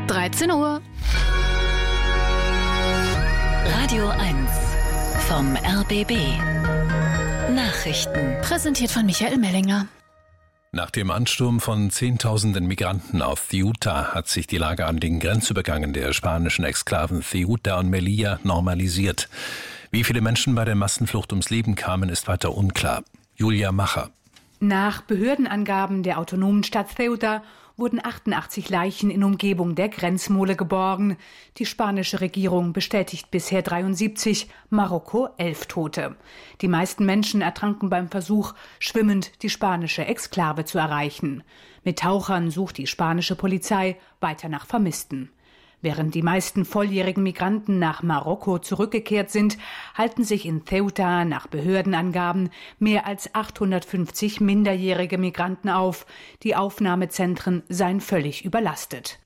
13 Uhr. Radio 1 vom RBB. Nachrichten. Präsentiert von Michael Mellinger. Nach dem Ansturm von Zehntausenden Migranten auf Ceuta hat sich die Lage an den Grenzübergängen der spanischen Exklaven Ceuta und Melilla normalisiert. Wie viele Menschen bei der Massenflucht ums Leben kamen, ist weiter unklar. Julia Macher. Nach Behördenangaben der autonomen Stadt Ceuta wurden 88 Leichen in Umgebung der Grenzmole geborgen. Die spanische Regierung bestätigt bisher 73, Marokko 11 Tote. Die meisten Menschen ertranken beim Versuch, schwimmend die spanische Exklave zu erreichen. Mit Tauchern sucht die spanische Polizei weiter nach Vermissten. Während die meisten volljährigen Migranten nach Marokko zurückgekehrt sind, halten sich in Ceuta nach Behördenangaben mehr als 850 minderjährige Migranten auf. Die Aufnahmezentren seien völlig überlastet.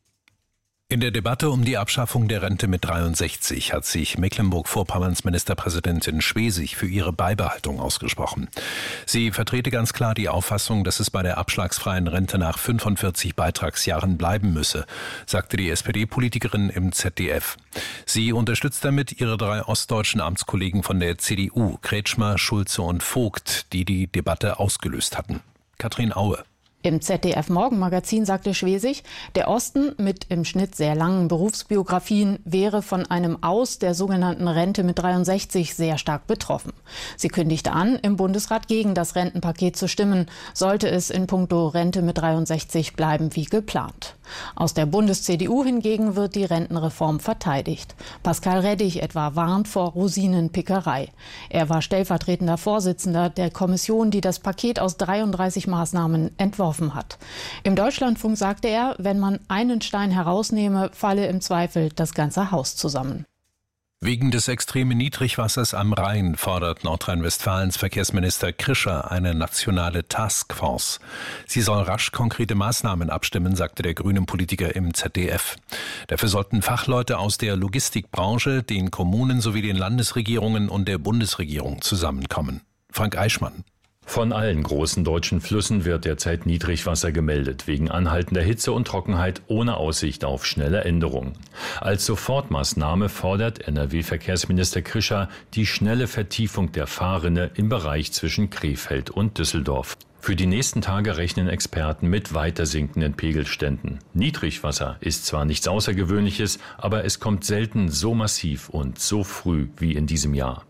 In der Debatte um die Abschaffung der Rente mit 63 hat sich Mecklenburg-Vorpommerns Ministerpräsidentin Schwesig für ihre Beibehaltung ausgesprochen. Sie vertrete ganz klar die Auffassung, dass es bei der abschlagsfreien Rente nach 45 Beitragsjahren bleiben müsse, sagte die SPD-Politikerin im ZDF. Sie unterstützt damit ihre 3 ostdeutschen Amtskollegen von der CDU, Kretschmer, Schulze und Vogt, die die Debatte ausgelöst hatten. Katrin Aue. Im ZDF-Morgenmagazin sagte Schwesig, der Osten mit im Schnitt sehr langen Berufsbiografien wäre von einem Aus der sogenannten Rente mit 63 sehr stark betroffen. Sie kündigte an, im Bundesrat gegen das Rentenpaket zu stimmen, sollte es in puncto Rente mit 63 bleiben wie geplant. Aus der Bundes-CDU hingegen wird die Rentenreform verteidigt. Pascal Reddich etwa warnt vor Rosinenpickerei. Er war stellvertretender Vorsitzender der Kommission, die das Paket aus 33 Maßnahmen entworfen hat. Im Deutschlandfunk sagte er, wenn man einen Stein herausnehme, falle im Zweifel das ganze Haus zusammen. Wegen des extremen Niedrigwassers am Rhein fordert Nordrhein-Westfalens Verkehrsminister Krischer eine nationale Taskforce. Sie soll rasch konkrete Maßnahmen abstimmen, sagte der grünen Politiker im ZDF. Dafür sollten Fachleute aus der Logistikbranche, den Kommunen sowie den Landesregierungen und der Bundesregierung zusammenkommen. Frank Eichmann. Von allen großen deutschen Flüssen wird derzeit Niedrigwasser gemeldet, wegen anhaltender Hitze und Trockenheit ohne Aussicht auf schnelle Änderungen. Als Sofortmaßnahme fordert NRW-Verkehrsminister Krischer die schnelle Vertiefung der Fahrrinne im Bereich zwischen Krefeld und Düsseldorf. Für die nächsten Tage rechnen Experten mit weiter sinkenden Pegelständen. Niedrigwasser ist zwar nichts Außergewöhnliches, aber es kommt selten so massiv und so früh wie in diesem Jahr.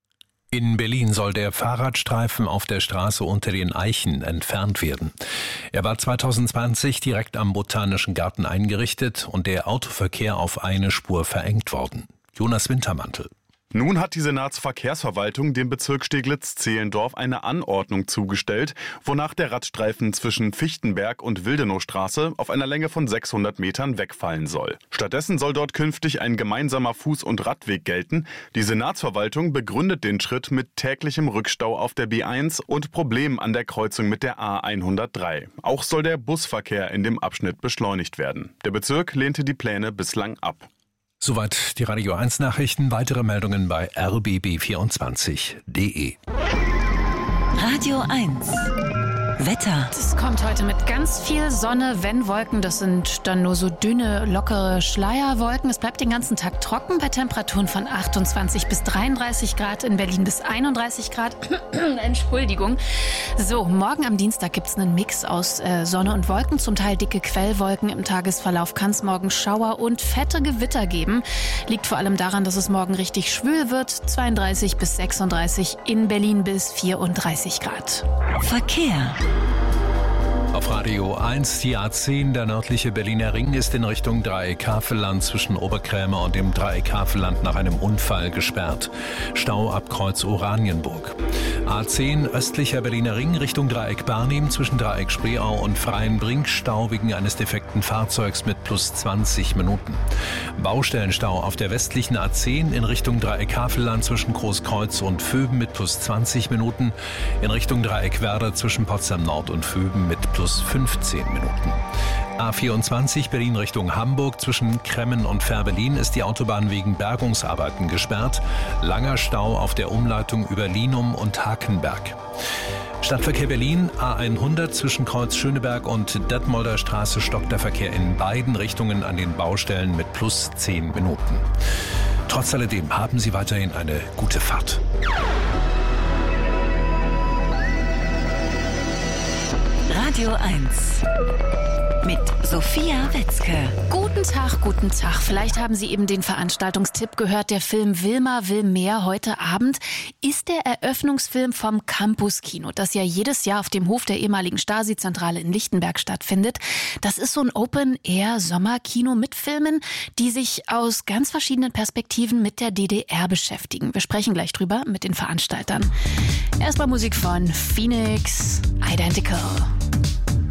In Berlin soll der Fahrradstreifen auf der Straße unter den Eichen entfernt werden. Er war 2020 direkt am Botanischen Garten eingerichtet und der Autoverkehr auf eine Spur verengt worden. Jonas Wintermantel. Nun hat die Senatsverkehrsverwaltung dem Bezirk Steglitz-Zehlendorf eine Anordnung zugestellt, wonach der Radstreifen zwischen Fichtenberg und Wildenowstraße auf einer Länge von 600 Metern wegfallen soll. Stattdessen soll dort künftig ein gemeinsamer Fuß- und Radweg gelten. Die Senatsverwaltung begründet den Schritt mit täglichem Rückstau auf der B1 und Problemen an der Kreuzung mit der A103. Auch soll der Busverkehr in dem Abschnitt beschleunigt werden. Der Bezirk lehnte die Pläne bislang ab. Soweit die Radio 1 Nachrichten. Weitere Meldungen bei rbb24.de. Radio 1 Wetter. Es kommt heute mit ganz viel Sonne, wenn Wolken. Das sind dann nur so dünne, lockere Schleierwolken. Es bleibt den ganzen Tag trocken bei Temperaturen von 28 bis 33 Grad, in Berlin bis 31 Grad. Entschuldigung. So, morgen am Dienstag gibt es einen Mix aus Sonne und Wolken, zum Teil dicke Quellwolken. Im Tagesverlauf kann es morgen Schauer und fette Gewitter geben. Liegt vor allem daran, dass es morgen richtig schwül wird. 32 bis 36, in Berlin bis 34 Grad. Verkehr. Auf Radio 1, die A10, der nördliche Berliner Ring, ist in Richtung Dreieck Havelland zwischen Oberkrämer und dem Dreieck Havelland nach einem Unfall gesperrt. Stau ab Kreuz Oranienburg. A10, östlicher Berliner Ring Richtung Dreieck Barnim zwischen Dreieck Spreeau und Freienbrink. Stau wegen eines defekten Fahrzeugs mit plus 20 Minuten. Baustellenstau auf der westlichen A10 in Richtung Dreieck Havelland zwischen Großkreuz und Vöben mit plus 20 Minuten. In Richtung Dreieck Werder zwischen Potsdam Nord und Vöben mit plus 15 Minuten. A24 Berlin Richtung Hamburg. Zwischen Kremmen und Fehrbellin ist die Autobahn wegen Bergungsarbeiten gesperrt. Langer Stau auf der Umleitung über Linum und Hakenberg. Stadtverkehr Berlin, A100 zwischen Kreuz Schöneberg und Detmolder Straße stockt der Verkehr in beiden Richtungen an den Baustellen mit plus 10 Minuten. Trotz alledem haben Sie weiterhin eine gute Fahrt. Radio 1 mit Sophia Wetzke. Guten Tag, guten Tag. Vielleicht haben Sie eben den Veranstaltungstipp gehört. Der Film Wilma will mehr heute Abend ist der Eröffnungsfilm vom Campus Kino, das ja jedes Jahr auf dem Hof der ehemaligen Stasi-Zentrale in Lichtenberg stattfindet. Das ist so ein Open-Air-Sommerkino mit Filmen, die sich aus ganz verschiedenen Perspektiven mit der DDR beschäftigen. Wir sprechen gleich drüber mit den Veranstaltern. Erstmal Musik von Phoenix, Identical.